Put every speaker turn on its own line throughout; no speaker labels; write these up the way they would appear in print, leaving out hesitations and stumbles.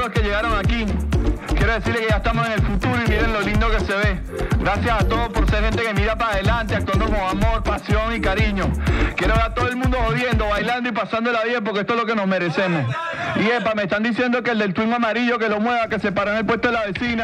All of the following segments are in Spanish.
Los que llegaron aquí, quiero decirles que ya estamos en el futuro y miren lo lindo que se ve. Gracias a todos por ser gente que mira para adelante, actuando con amor, pasión y cariño. Quiero ver a todo el mundo jodiendo, bailando y pasándola bien porque esto es lo que nos merecemos. Y epa, me están diciendo que el del twin amarillo que lo mueva, que se paró en el puesto de la vecina.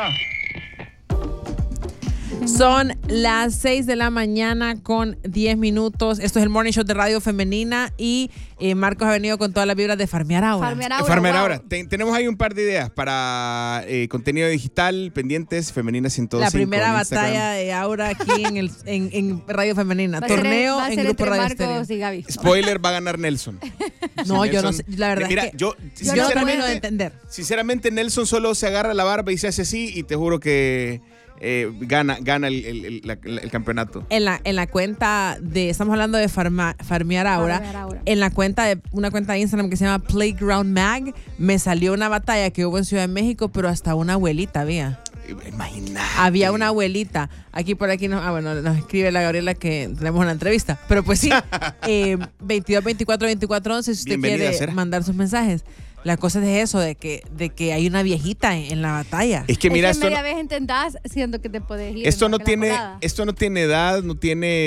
Son las 6 de la mañana con 10 minutos. Esto es el Morning Show de Radio Femenina y Marcos ha venido con todas las vibras de Farmear Ahora.
Farmear Ahora. Tenemos ahí un par de ideas para contenido digital, pendientes, Femeninas 105.
La primera batalla de Aura aquí en Radio Femenina. Torneo en Grupo Radio Estéreo.
Spoiler, va a ganar Nelson.
No,
Nelson,
yo no sé. La verdad
mira,
es que
yo
no termino de entender.
Sinceramente, Nelson solo se agarra la barba y se hace así y te juro que gana el campeonato.
En la cuenta de, estamos hablando de Farmear Ahora. En la cuenta de una cuenta de Instagram que se llama Playground Mag, me salió una batalla que hubo en Ciudad de México, pero hasta una abuelita había.
Imagínate.
Había una abuelita. Aquí por aquí nos escribe la Gabriela que tenemos una entrevista. Pero pues sí, 22 24 24 11 si usted
bienvenida,
quiere mandar sus mensajes. La cosa es eso, de que hay una viejita en la batalla.
Es que mira,
es que media vez intentás, siento que te puedes ir.
Esto no tiene edad, no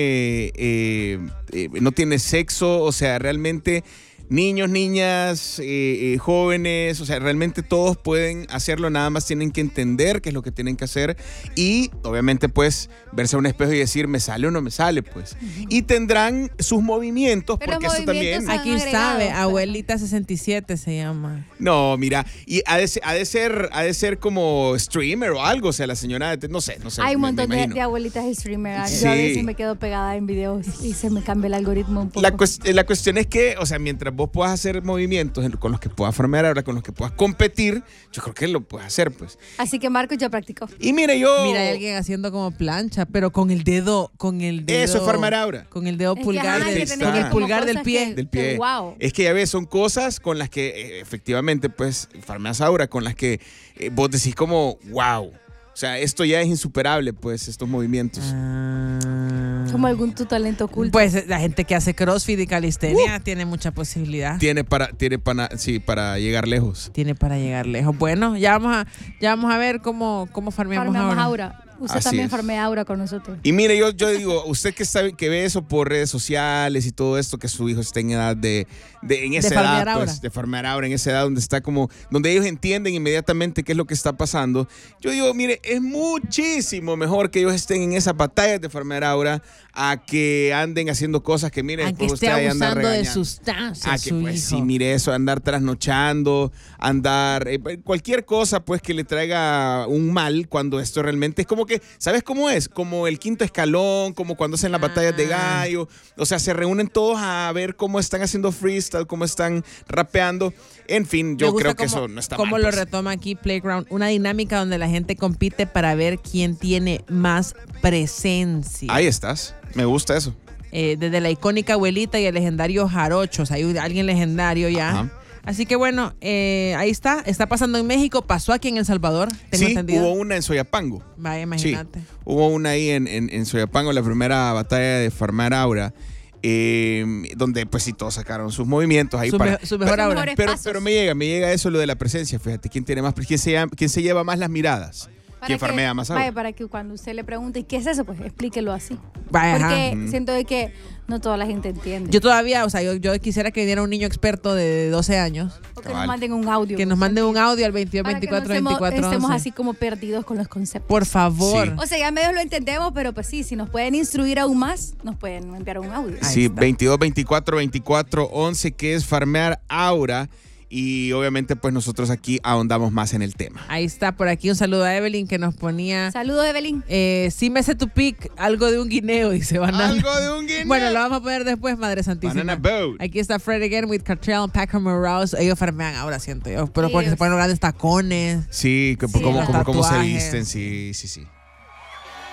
tiene sexo, o sea, realmente niños, niñas, jóvenes, o sea, realmente todos pueden hacerlo, nada más tienen que entender qué es lo que tienen que hacer y obviamente pues verse a un espejo y decir, ¿me sale o no me sale? Pues. Y tendrán sus movimientos,
pero
porque eso también...
Aquí sabe, Abuelita 67 se llama.
No, mira, y ha de ser como streamer o algo, o sea, la señora, no sé.
Hay un montón de abuelitas streamers.
Sí.
Yo a veces me quedo pegada en videos y se me cambia el algoritmo un poco.
La cuestión es que, o sea, mientras vos puedas hacer movimientos con los que puedas farmear ahora, con los que puedas competir, yo creo que lo puedes hacer, pues.
Así que Marcos ya practicó.
Y mira, hay
alguien haciendo como plancha, pero con el dedo.
Eso es farmear ahora.
Con el dedo
Es
pulgar,
con
el pulgar del pie.
Del pie.
Wow.
Es que ya ves, son cosas con las que efectivamente, pues, farmeas ahora, con las que vos decís como, wow. O sea, esto ya es insuperable, pues, estos movimientos.
Como algún tu talento oculto.
Pues la gente que hace CrossFit y calistenia tiene mucha posibilidad.
Tiene para llegar lejos.
Tiene para llegar lejos. Bueno, ya vamos a ver cómo farmeamos ahora.
Usted
Así
también
es.
farmea Aura con nosotros.
Y mire, yo digo, usted que ve eso por redes sociales y todo esto, que su hijo esté en edad de farmear ahora, en esa edad donde ellos entienden inmediatamente qué es lo que está pasando. Yo digo, mire, es muchísimo mejor que ellos estén en esas batallas de farmear ahora a que anden haciendo cosas que, mire,
aunque
después
esté
usted anda
abusando de
regañando.
sustancias.
Que pues sí, mire eso, andar trasnochando, cualquier cosa pues que le traiga un mal, cuando esto realmente es como que, ¿sabes cómo es? Como el quinto escalón, como cuando hacen las batallas de gallo, o sea, se reúnen todos a ver cómo están haciendo freestyle, cómo están rapeando, en fin, yo creo que eso no está mal.
¿Cómo lo retoma aquí Playground? Una dinámica donde la gente compite para ver quién tiene más presencia.
Ahí estás, me gusta eso.
Desde la icónica abuelita y el legendario Jarocho, o sea, hay alguien legendario ya. Ajá. Así que bueno, ahí está pasando en México, pasó aquí en El Salvador, tengo entendido.
Hubo una en Soyapango.
Vaya, imagínate.
Sí, hubo una ahí en Soyapango, la primera batalla de Farmear Ahora, donde pues sí todos sacaron sus movimientos ahí
su mejor aura.
Pero me llega eso lo de la presencia, fíjate, quién se lleva más las miradas. ¿Quién farmea más ahora?
Vaya, para que cuando usted le pregunte, ¿qué es eso? Pues explíquelo así.
Vaya,
porque siento de que no toda la gente entiende.
Yo todavía, o sea, yo quisiera que viniera un niño experto de 12 años.
O que nos manden un audio.
Que nos manden un audio al 22 24 24
estemos así como perdidos con los conceptos.
Por favor.
Sí.
O sea, ya medio lo entendemos, pero pues sí, si nos pueden instruir aún más, nos pueden enviar un audio.
Sí, 22 24 24 11, que es farmear Aura. Y obviamente pues nosotros aquí ahondamos más en el tema.
Ahí está, por aquí un saludo a Evelyn que nos ponía...
Saludos, Evelyn.
Sí me sé tu pick, algo de un guineo, dice Banana.
Algo de un guineo.
Bueno, lo vamos a poner después, Madre Santísima.
Banana boat.
Aquí está Fred again with Cartel and Packer Morales. Ellos farmean ahora, siento yo. Pero porque se ponen grandes tacones.
Sí, cómo se visten, sí.